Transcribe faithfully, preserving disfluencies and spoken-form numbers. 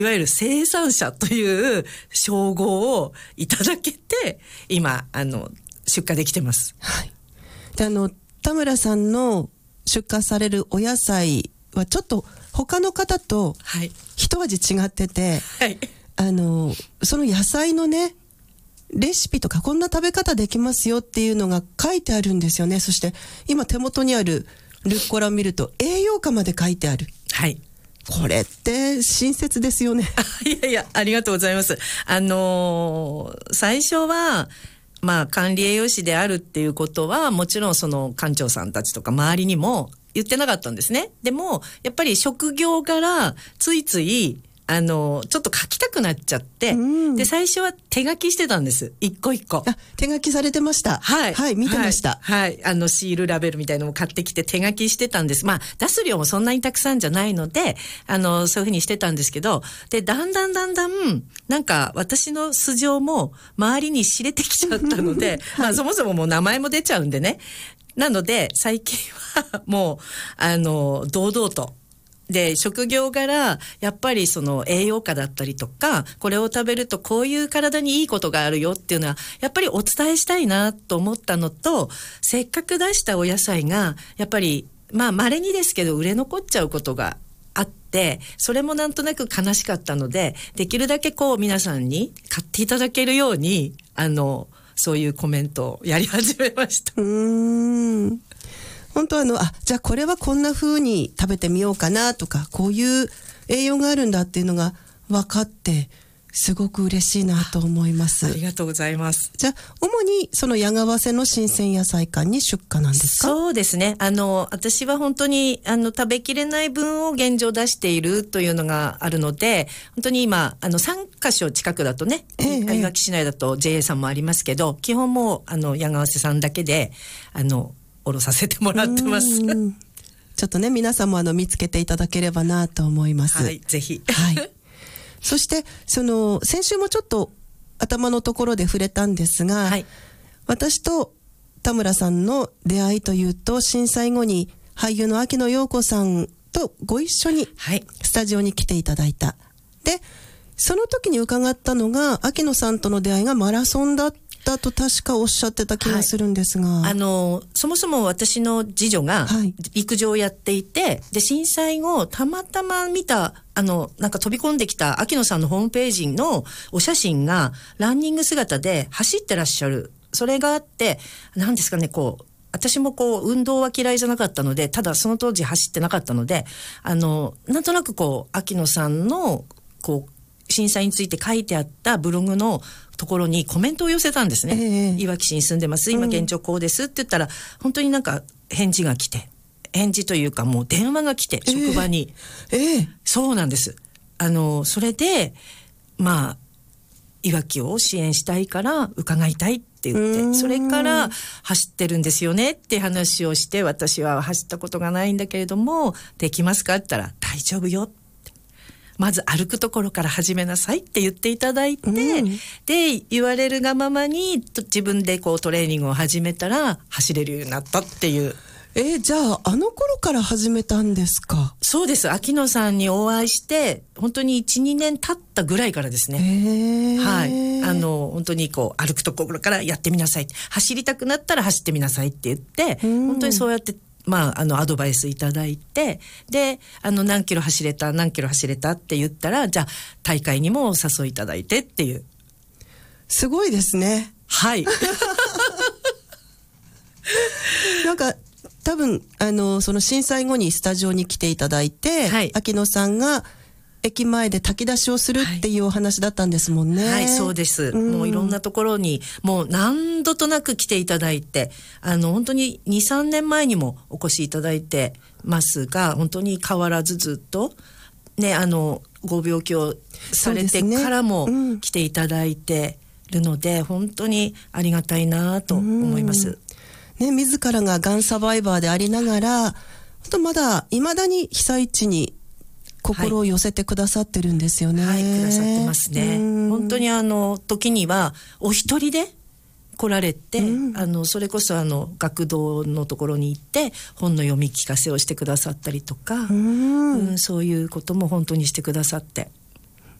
いわゆる生産者という称号をいただけて、今あの出荷できてます。 はい。で、あの田村さんの出荷されるお野菜はちょっと他の方と一味違ってて、はい、あのその野菜のねレシピとかこんな食べ方できますよっていうのが書いてあるんですよね。そして今手元にあるルッコラを見ると栄養価まで書いてある。 はい。 これって親切ですよね。 いやいや、ありがとうございます。あのー、最初はまあ管理栄養士であるっていうことはもちろんその館長さんたちとか周りにも言ってなかったんですね。でもやっぱり職業柄ついついあのちょっと書きたくなっちゃって、うん、で最初は手書きしてたんです。一個一個。 あ、手書きされてました。 はいはい、見てました。 はい、はい、あのシールラベルみたいなのも買ってきて手書きしてたんです。まあ出す量もそんなにたくさんじゃないので、あのそういうふうにしてたんですけど、でだんだんだんだんなんか私の素性も周りに知れてきちゃったので、はい、まあそもそももう名前も出ちゃうんでね。なので最近はもうあの堂々と。で職業柄やっぱりその栄養価だったりとかこれを食べるとこういう体にいいことがあるよっていうのはやっぱりお伝えしたいなと思ったのと、せっかく出したお野菜がやっぱりまあ稀にですけど売れ残っちゃうことがあって、それもなんとなく悲しかったので、できるだけこう皆さんに買っていただけるようにあのそういうコメントをやり始めました。 うーん、本当はあのあじゃあこれはこんな風に食べてみようかなとか、こういう栄養があるんだっていうのが分かってすごく嬉しいなと思います。 ありがとうございます。 じゃあ主にその矢川瀬の新鮮野菜館に出荷なんですか？ そうですね。あの私は本当にあの食べきれない分を現状出しているというのがあるので、本当に今あのさんカ所近くだとね、ええ、いわき市内だと ジェーエー さんもありますけど、基本もうあの矢川瀬さんだけであのおろさせてもらってます。ちょっとね皆さんもあの見つけていただければなと思います。 はい、ぜひ。 はい。そしてその先週もちょっと頭のところで触れたんですが、はい、私と田村さんの出会いというと震災後に俳優の秋野陽子さんとご一緒にスタジオに来ていただいた。でその時に伺ったのが秋野さんとの出会いがマラソンだっただと確かおっしゃってた気がするんですが、 はい、あのそもそも私の次女が陸上をやっていて、はい、で震災後たまたま見たあのなんか飛び込んできた秋野さんのホームページのお写真がランニング姿で走ってらっしゃる、それがあって、なんですかね、こう私もこう運動は嫌いじゃなかったので、ただその当時走ってなかったので、あのなんとなくこう秋野さんのこう震災について書いてあったブログのところにコメントを寄せたんですね、えー、いわき市に住んでます、今現状こうですって言ったら、うん、本当になんか返事が来て、返事というかもう電話が来て、職場に、 えーえー、 そうなんです。あのそれでまあいわきを支援したいから伺いたいって言って、それから走ってるんですよねって話をして、私は走ったことがないんだけれどもできますかって言ったら大丈夫よ、まず歩くところから始めなさいって言っていただいて、うん、で言われるがままに自分でこうトレーニングを始めたら走れるようになったっていう。 えー、じゃああの頃から始めたんですか？ そうです。秋野さんにお会いして本当に いちにねん経ったぐらいからですね、 えー、 はい、あの本当にこう歩くところからやってみなさい、走りたくなったら走ってみなさいって言って、うん、本当にそうやってまあ、あのアドバイスいただいて、であの何キロ走れた何キロ走れたって言ったら、じゃあ大会にもお誘いいただいてっていう。 すごいですね。 はいなんか多分あのその震災後にスタジオに来ていただいて、はい、秋野さんが駅前で炊き出しをするっていうお話だったんですもんね。 はい、はい、そうです、うん、もういろんなところにもう何度となく来ていただいて、あの本当に にさんねんまえにもお越しいただいてますが、本当に変わらずずっとね、あのご病気をされてからも来ていただいてるので、うん、本当にありがたいなと思います、 うんね、自らががんサバイバーでありながら本当まだ未だに被災地に心を寄せてくださってるんですよね。 はい、はい、くださってますね。本当にあの時にはお一人で来られて、うん、あのそれこそあの学童のところに行って本の読み聞かせをしてくださったりとか、うん、うん、そういうことも本当にしてくださって、